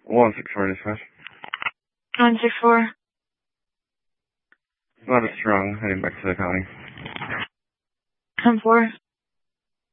164 dispatch. 164. Not as strong, heading back to the county. 10-4.